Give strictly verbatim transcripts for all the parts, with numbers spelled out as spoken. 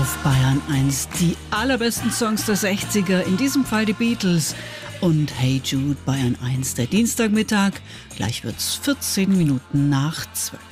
Auf Bayern eins die allerbesten Songs der sechziger, in diesem Fall die Beatles und Hey Jude, Bayern eins, der Dienstagmittag, gleich wird's vierzehn Minuten nach zwölf.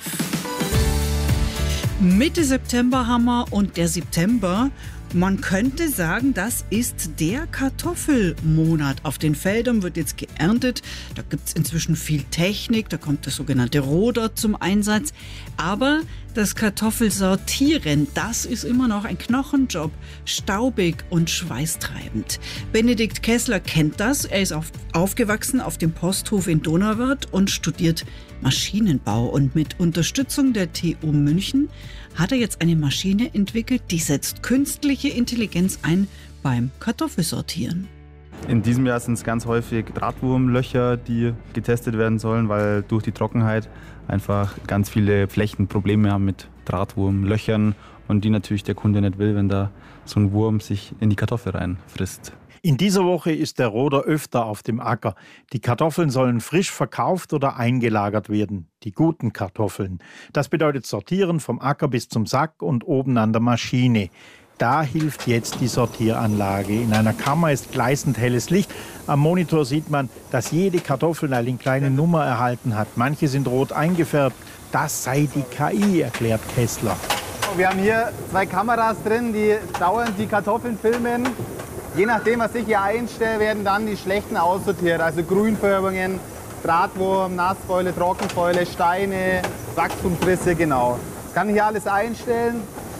Mitte September haben wir und der September, man könnte sagen, das ist der Kartoffelmonat. Auf den Feldern wird jetzt geerntet, da gibt's inzwischen viel Technik, da kommt das sogenannte Roder zum Einsatz. Aber das Kartoffelsortieren, das ist immer noch ein Knochenjob, staubig und schweißtreibend. Benedikt Kessler kennt das, er ist auf, aufgewachsen auf dem Posthof in Donauwörth und studiert Maschinenbau. Und mit Unterstützung der T U München hat er jetzt eine Maschine entwickelt, die setzt künstliche Intelligenz ein beim Kartoffelsortieren. In diesem Jahr sind es ganz häufig Drahtwurmlöcher, die getestet werden sollen, weil durch die Trockenheit einfach ganz viele Flächen Probleme haben mit Drahtwurmlöchern und die natürlich der Kunde nicht will, wenn da so ein Wurm sich in die Kartoffel reinfrisst. In dieser Woche ist der Roder öfter auf dem Acker. Die Kartoffeln sollen frisch verkauft oder eingelagert werden. Die guten Kartoffeln. Das bedeutet sortieren vom Acker bis zum Sack und oben an der Maschine. Da hilft jetzt die Sortieranlage. In einer Kammer ist gleißend helles Licht. Am Monitor sieht man, dass jede Kartoffel eine kleine Nummer erhalten hat. Manche sind rot eingefärbt. Das sei die K I, erklärt Kessler. Wir haben hier zwei Kameras drin, die dauernd die Kartoffeln filmen. Je nachdem, was ich hier einstelle, werden dann die schlechten aussortiert. Also Grünfärbungen, Drahtwurm, Nassfäule, Trockenfäule, Steine, Wachstumsrisse, genau. Das kann ich hier alles einstellen,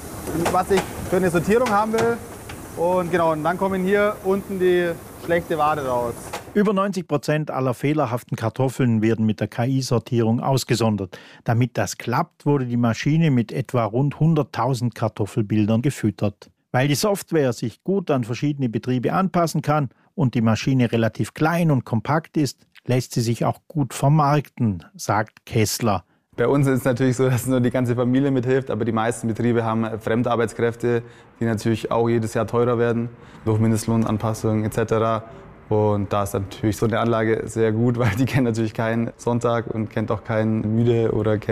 was ich für eine Sortierung haben will. Und genau, und dann kommen hier unten die schlechte Ware raus. Über neunzig Prozent aller fehlerhaften Kartoffeln werden mit der K I-Sortierung ausgesondert. Damit das klappt, wurde die Maschine mit etwa rund hunderttausend Kartoffelbildern gefüttert. Weil die Software sich gut an verschiedene Betriebe anpassen kann und die Maschine relativ klein und kompakt ist, lässt sie sich auch gut vermarkten, sagt Kessler. Bei uns ist es natürlich so, dass nur die ganze Familie mithilft, aber die meisten Betriebe haben Fremdarbeitskräfte, die natürlich auch jedes Jahr teurer werden, durch Mindestlohnanpassungen et cetera. Und da ist natürlich so eine Anlage sehr gut, weil die kennt natürlich keinen Sonntag und kennt auch keinen Müde oder